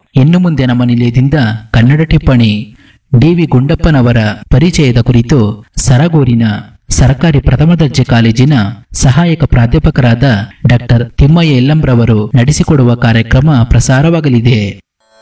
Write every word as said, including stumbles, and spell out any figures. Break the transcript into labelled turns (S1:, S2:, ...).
S1: ಇನ್ನು ಮುಂದೆ ನಮ್ಮ ನಿಲಯದಿಂದ ಕನ್ನಡ ಟಿಪ್ಪಣಿ ಡಿ ವಿ ಗುಂಡಪ್ಪನವರ ಪರಿಚಯದ ಕುರಿತು ಸರಗೂರಿನ ಸರ್ಕಾರಿ ಪ್ರಥಮ ದರ್ಜೆ ಕಾಲೇಜಿನ ಸಹಾಯಕ ಪ್ರಾಧ್ಯಾಪಕರಾದ ಡಾಕ್ಟರ್ ತಿಮ್ಮಯ್ಯ ಎಲ್ಲಂರವರು ನಡೆಸಿಕೊಡುವ ಕಾರ್ಯಕ್ರಮ ಪ್ರಸಾರವಾಗಲಿದೆ.